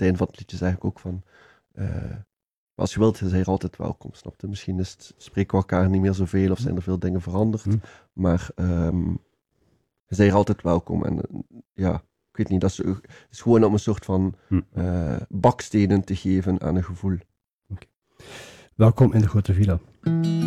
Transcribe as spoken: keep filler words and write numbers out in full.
het einde van het liedje zeg ik ook van... Uh, als je wilt, zijn je altijd welkom, snap je? Misschien is het, spreken we elkaar niet meer zoveel of zijn er veel dingen veranderd. Mm. Maar um, je zijn er altijd welkom. En uh, ja, ik weet niet, dat is, uh, is gewoon om een soort van uh, bakstenen te geven aan een gevoel. Okay. Welkom in de Grote Villa.